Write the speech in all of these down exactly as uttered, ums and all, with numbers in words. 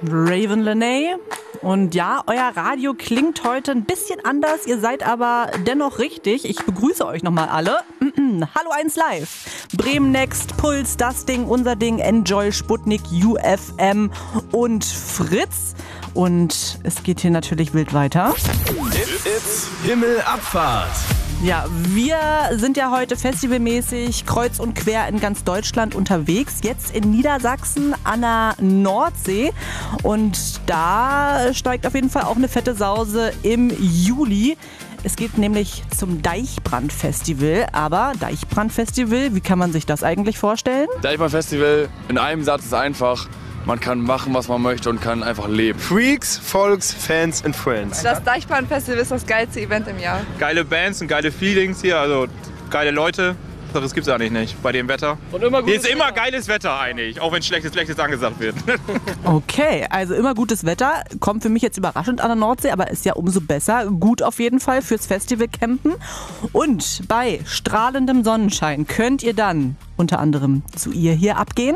Raven Lenae. Und ja, euer Radio klingt heute ein bisschen anders, ihr seid aber dennoch richtig. Ich begrüße euch nochmal alle. Hallo eins Live. Bremen Next, Puls, das Ding, unser Ding, Enjoy, Sputnik, U F M und Fritz. Und es geht hier natürlich wild weiter. It's Himmelabfahrt. Ja, wir sind ja heute festivalmäßig kreuz und quer in ganz Deutschland unterwegs. Jetzt in Niedersachsen an der Nordsee. Und da steigt auf jeden Fall auch eine fette Sause im Juli. Es geht nämlich zum Deichbrand-Festival. Aber Deichbrand-Festival, wie kann man sich das eigentlich vorstellen? Deichbrand-Festival in einem Satz ist einfach: Man kann machen, was man möchte und kann einfach leben. Freaks, Folks, Fans and Friends. Das Deichbrand-Festival ist das geilste Event im Jahr. Geile Bands und geile Feelings hier, also geile Leute. Das gibt's eigentlich nicht bei dem Wetter. Und immer hier ist immer Wetter. Geiles Wetter eigentlich, auch wenn schlechtes, schlechtes angesagt wird. Okay, also immer gutes Wetter. Kommt für mich jetzt überraschend an der Nordsee, aber ist ja umso besser. Gut auf jeden Fall fürs Festival campen. Und bei strahlendem Sonnenschein könnt ihr dann unter anderem zu ihr hier abgehen.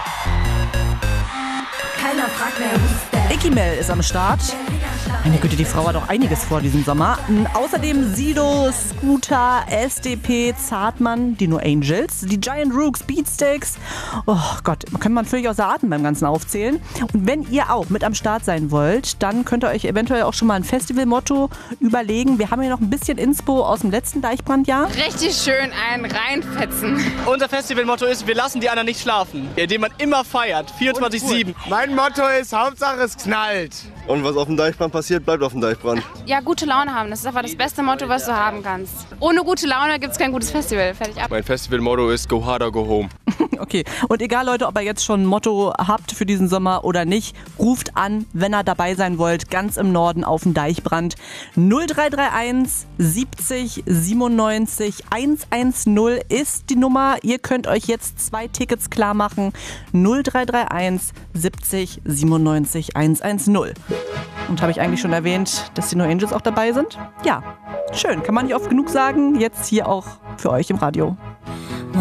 Keiner fragt mehr, who's that? Icky Mel ist am Start. Meine Güte, die Frau hat doch einiges vor diesem Sommer. Außerdem Sido, Scooter, S D P, Zartmann, Dino Angels, die Giant Rooks, Beatsteaks. Oh Gott, man kann man völlig außer Atem beim ganzen Aufzählen. Und wenn ihr auch mit am Start sein wollt, dann könnt ihr euch eventuell auch schon mal ein Festivalmotto überlegen. Wir haben hier noch ein bisschen Inspo aus dem letzten Deichbrandjahr. Richtig schön einen reinfetzen. Unser Festivalmotto ist: Wir lassen die anderen nicht schlafen, indem man immer feiert, vierundzwanzig sieben. Mein Motto ist: Hauptsache es knallt. Und was auf dem Deichbrand passiert, bleibt auf dem Deichbrand. Ja, gute Laune haben. Das ist einfach das beste Motto, was du haben kannst. Ohne gute Laune gibt es kein gutes Festival. Fertig ab. Mein Festivalmotto ist Go harder, go home. Okay, und egal Leute, ob ihr jetzt schon ein Motto habt für diesen Sommer oder nicht, ruft an, wenn ihr dabei sein wollt, ganz im Norden auf dem Deichbrand. null drei drei eins siebzig siebenundneunzig hundertzehn ist die Nummer. Ihr könnt euch jetzt zwei Tickets klar machen. null drei drei eins siebzig siebenundneunzig hundertzehn. Und habe ich eigentlich schon erwähnt, dass die No Angels auch dabei sind? Ja, schön, kann man nicht oft genug sagen. Jetzt hier auch für euch im Radio.